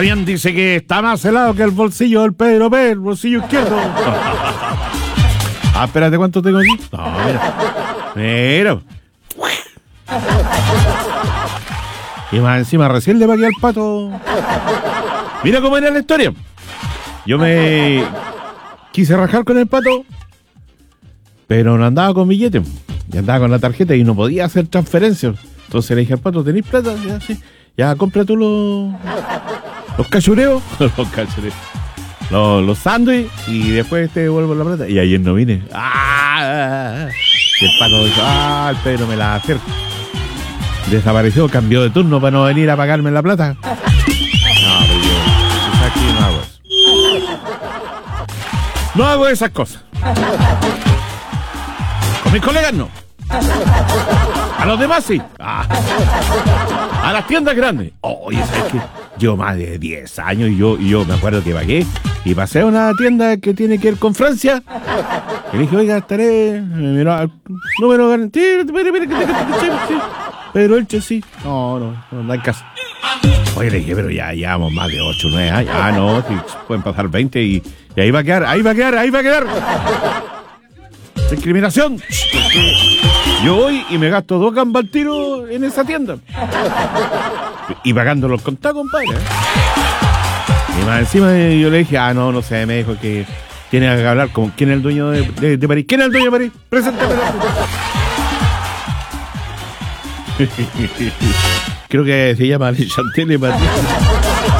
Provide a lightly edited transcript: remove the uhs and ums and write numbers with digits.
Fabián dice que está más helado que el bolsillo del Pedro P, el bolsillo izquierdo. Espérate, ¿cuánto tengo aquí? No, mira. Y más encima, recién le pagué al pato. Mira cómo era la historia. Yo me quise rajar con el pato, pero no andaba con billete. Y andaba con la tarjeta y no podía hacer transferencias. Entonces le dije al pato, ¿tenés plata? Ya, sí. Ya, compra tú los cachureos. Los sándwiches y después te devuelvo la plata. Y ayer no vine. Y el pato dijo, el Pedro me la acerca. Desapareció, cambió de turno para no venir a pagarme la plata. No, pero yo aquí no hago eso. No hago esas cosas. Con mis colegas no. A los demás sí. A las tiendas grandes. Oye, ¿sabes qué? Llevo más de 10 años y yo me acuerdo que pagué y pasé a una tienda que tiene que ver con Francia. Y le dije, oiga, estaré. Me miró, número garantía. Pero el che sí. No da en casa. Oye, le dije, pero ya llevamos más de 8 o 9 años. No, sí, pueden pasar 20 y ahí va a quedar. Discriminación. Yo voy y me gasto 2 gambas al tiro en esa tienda. Y pagándolo al contado, compadre. Y más encima yo le dije, no sé, me dijo que tiene que hablar con quién es el dueño de París. ¿Quién es el dueño de París? Preséntame. Creo que se llama Chantel Matías.